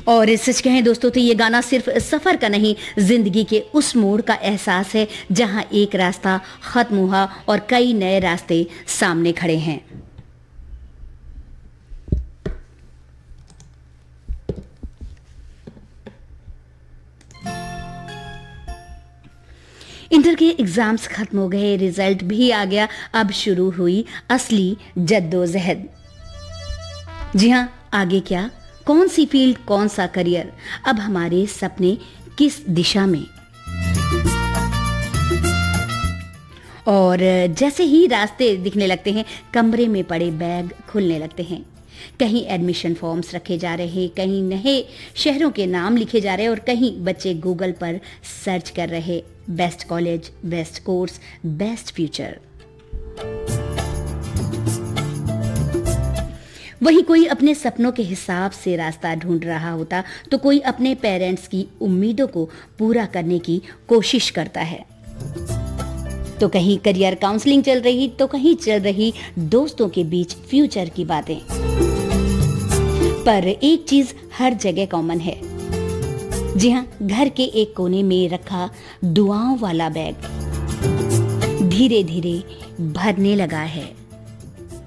और सच कहें दोस्तों तो ये गाना सिर्फ सफर का नहीं, जिंदगी के उस मोड़ का एहसास है जहां एक रास्ता खत्म हुआ और कई नए रास्ते सामने खड़े हैं। इंटर के एग्जाम्स खत्म हो गए, रिजल्ट भी आ गया, अब शुरू हुई असली जद्दोजहद। जी हाँ, आगे क्या, कौन सी फील्ड, कौन सा करियर, अब हमारे सपने किस दिशा में। और जैसे ही रास्ते दिखने लगते हैं, कमरे में पड़े बैग खुलने लगते हैं। कहीं एडमिशन फॉर्म्स रखे जा रहे, कहीं नए शहरों के नाम लिखे जा रहे और कहीं बच्चे गूगल पर सर्च कर रहे, best college, best course, best future. वहीं कोई अपने सपनों के हिसाब से रास्ता ढूंढ रहा होता तो कोई अपने पेरेंट्स की उम्मीदों को पूरा करने की कोशिश करता है। तो कहीं करियर काउंसलिंग चल रही, तो कहीं चल रही दोस्तों के बीच फ्यूचर की बातें। पर एक चीज हर जगह कॉमन है। जी हाँ, घर के एक कोने में रखा दुआओं वाला बैग धीरे धीरे भरने लगा है।